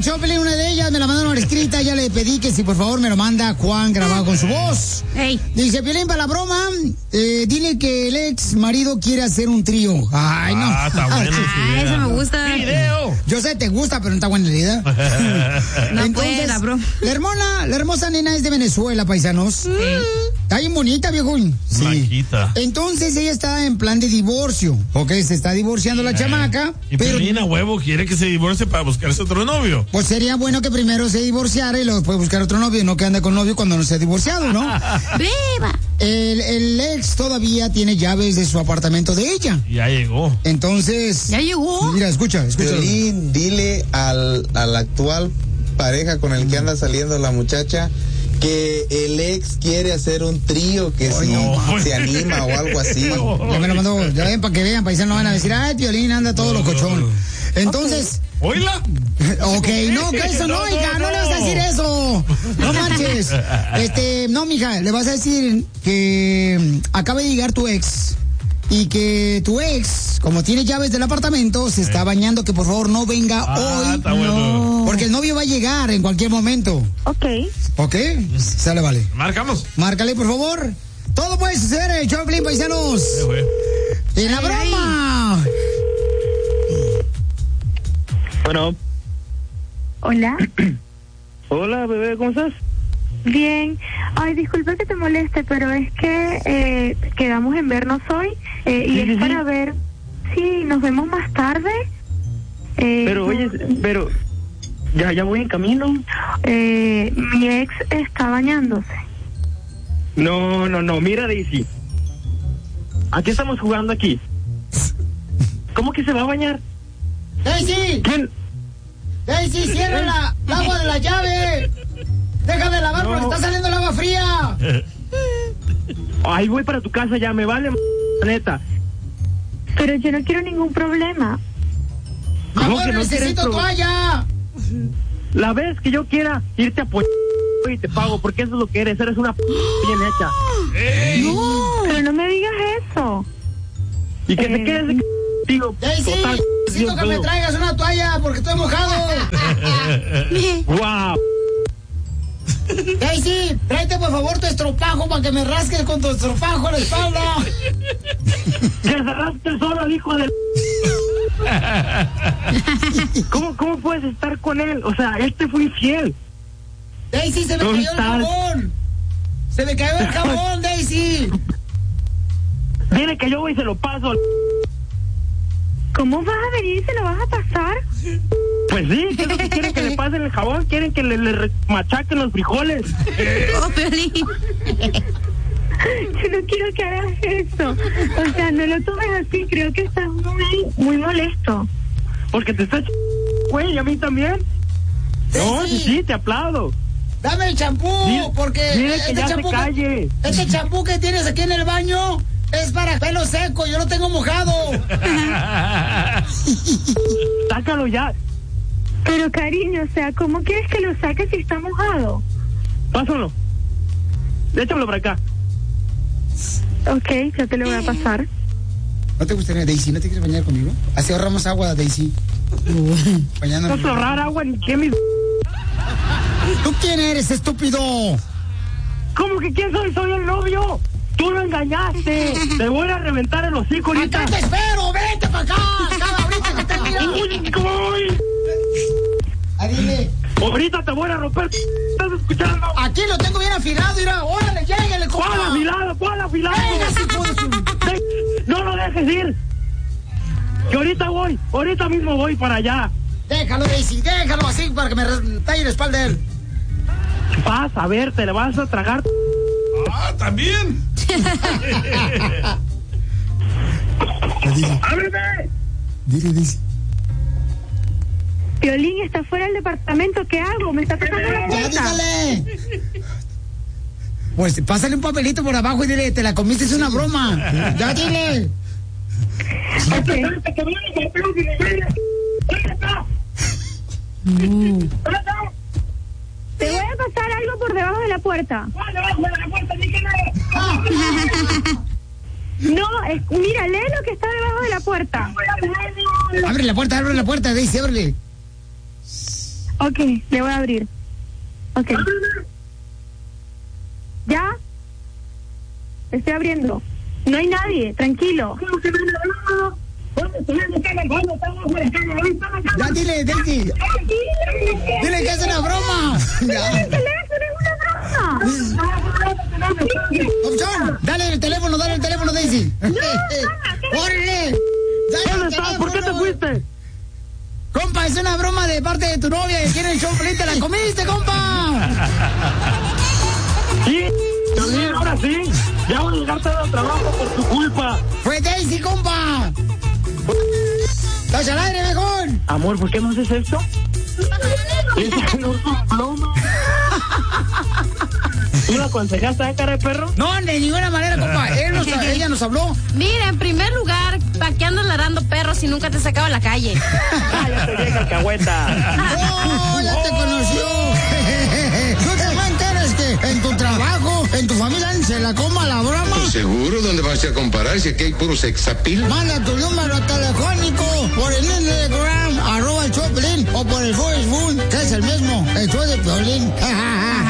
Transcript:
Choplin, una de ellas me la mandaron escrita, ya le pedí que si por favor me lo manda Juan grabado con su voz. Hey. Dice, Piolín, para la broma, dile que el ex marido quiere hacer un trío. Ay, no. Está bueno. Eso me gusta. Video. Yo sé, te gusta, pero no está buena la idea. No Entonces, puede, la broma. la hermosa nena es de Venezuela, paisanos. Está bien bonita, viejón. Sí. Blanquita. Entonces ella está en plan de divorcio. Ok, se está divorciando la chamaca. Y Pero Piolín a huevo quiere que se divorcie para buscarse otro novio. pues sería bueno que primero se divorciara y luego después buscar otro novio, no que ande con novio cuando no se ha divorciado, ¿no? ¡Viva! El ex todavía tiene llaves de su apartamento de ella. Ya llegó. Entonces. ¿Ya llegó? Mira, escucha. Piolín, dile al actual pareja con el que anda saliendo la muchacha que el ex quiere hacer un trío, que si se anima o algo así. Ya me lo mandó, ya ven para que vean, paisanos van a decir, ay, Piolín anda todo locochón. Entonces. ¿Oíla? Ok, no, que eso no, hija, no le vas a decir eso. No marches. No, mija, le vas a decir que acaba de llegar tu ex y que tu ex, como tiene llaves del apartamento, se está bañando, que por favor no venga hoy. Está bueno. Porque el novio va a llegar en cualquier momento. Ok. ¿Ok? Sale, vale. Marcamos. Márcale, por favor. Todo puede suceder en el Choplin, paisanos. En la broma. Bueno. Hola. Hola, bebé, ¿cómo estás? Bien. Ay, disculpa que te moleste, pero es que quedamos en vernos hoy y es para ver si nos vemos más tarde. Pero, oye, ya voy en camino. Mi ex está bañándose. No, mira, Daisy. ¿A qué estamos jugando aquí? ¿Cómo que se va a bañar? ¡Daisy! ¿Quién? ¡Daisy, cierra el agua de la llave! ¡Deja de lavar porque está saliendo el agua fría! Ay, voy para tu casa ya, me vale, neta. Pero yo no quiero ningún problema. ¿Cómo ¡Amor, que no necesito quieres toalla! La vez que yo quiera irte a y te pago, porque eso es lo que eres una bien hecha. No, pero no me digas eso. Y que te quedes contigo. Daisy, necesito que me traigas una toalla porque estoy mojado. Wow. Daisy, tráete por favor tu estropajo para que me rasques con tu estropajo en la espalda. Que se rasque solo el hijo de... ¿Cómo puedes estar con él? O sea, él te fue infiel. Daisy, se me cayó el jabón. Se me cayó el jabón, Daisy. Dile que yo voy y se lo paso. ¿Cómo vas a venir y se lo vas a pasar? Pues sí, ¿qué es lo que quieren que le pasen el jabón? ¿Quieren que le machaquen los frijoles? Oh, Piolín. Yo no quiero que hagas eso. O sea, no lo tomes así. Creo que estás muy molesto. Porque te estás güey, a mí también. No, sí, te aplaudo. Dame el champú, porque dile que ya se calle. Este champú que tienes aquí en el baño es para pelo seco, yo lo tengo mojado. Sácalo ya. Pero cariño, o sea, ¿cómo quieres que lo saques si está mojado? Pásalo. Échamelo para acá. Ok, yo te lo voy a pasar. ¿No te gustaría, Daisy? ¿No te quieres bañar conmigo? Así ahorramos agua, Daisy. No es ahorrar agua ni qué, ¿Tú quién eres, estúpido? ¿Cómo que quién soy? Soy el novio. Tú lo engañaste. Te voy a reventar el hocico ahorita. ¡Acá te espero! ¡Vente para acá! ¡Ahorita que te mira! ¡Uy! Dile. Ahorita te voy a romper. ¿Estás escuchando? Aquí lo tengo bien afilado, mira. ¡Órale, llégale, compa! ¿Cuál afilado? Venga, si puedes. No lo dejes ir. Que ahorita mismo voy para allá. Déjalo, Daisy, déjalo así para que me talle la espalda de él. Vas a ver, te le vas a tragar. También. ¡Ábreme! Dile, Daisy. Piolín está fuera del departamento, ¿qué hago? Me está tocando la ¡Ya, puerta. dígale! Pues pásale un papelito por abajo y dile, te la comiste, es una broma. ¡Ya, dile! Okay. Te voy a pasar algo por debajo de la puerta. No, mira, lee lo que está debajo de la puerta. Abre la puerta, Daisy, ábrele. Ok, le voy a abrir. Ok. ¿Ya? Estoy abriendo. No hay nadie, tranquilo. Ya dile, Daisy. Dile que es una broma. El teléfono es una broma. Opción, dale el teléfono, Daisy. ¡Órale! ¿Dónde estás? ¿Por qué te fuiste? Compa, es una broma de parte de tu novia que quiere el show feliz. ¡Te la comiste, compa! Sí, Piolín, ahora sí. Ya voy a llegar tarde al trabajo por tu culpa. ¡Fue Daisy, compa! ¡Estás al aire, mejor! Amor, ¿por qué no haces esto? Esa no es un ploma. ¿Tú la aconsejaste a cara de perro? No, de ninguna manera, compa. Ella nos habló. Mira, en primer lugar, ¿para qué andas ladrando perros si nunca te sacaba a la calle? ¡Cállate, vieja alcahueta! ¡Oh, ya te conoció! ¿No te enteras que en tu trabajo, en tu familia, se la coma la broma? Pues seguro, ¿dónde vas a comparar si aquí hay puro sexapil? Manda tu número telefónico por el Instagram, @el show de Piolín, o por el Facebook, que es el mismo, el show de Piolín.